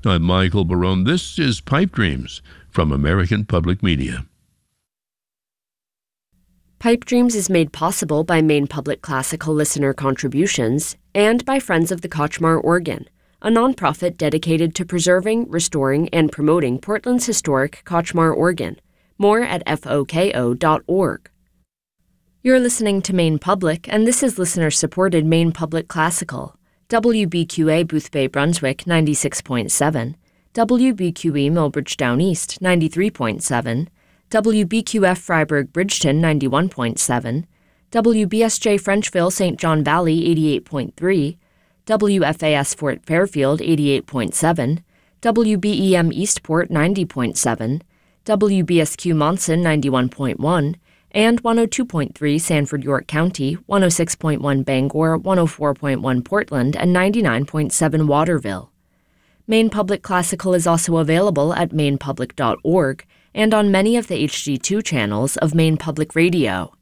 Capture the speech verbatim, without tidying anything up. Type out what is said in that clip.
I'm Michael Barone. This is Pipe Dreams from American Public Media. Pipe Dreams is made possible by Maine Public Classical listener contributions and by Friends of the Kochmar Organ, a nonprofit dedicated to preserving, restoring, and promoting Portland's historic Kochmar organ. More at F O K O dot org. You're listening to Maine Public, and this is listener-supported Maine Public Classical. W B Q A Boothbay Brunswick ninety-six point seven, W B Q E Millbridge Down East ninety-three point seven, W B Q F Freiburg Bridgeton ninety-one point seven, W B S J Frenchville Saint John Valley eighty-eight point three, W F A S Fort Fairfield eighty-eight point seven, W B E M Eastport ninety point seven, W B S Q Monson ninety-one point one, and one oh two point three Sanford York County, one oh six point one Bangor, one oh four point one Portland, and ninety-nine point seven Waterville. Maine Public Classical is also available at maine public dot org and on many of the H D two channels of Maine Public Radio.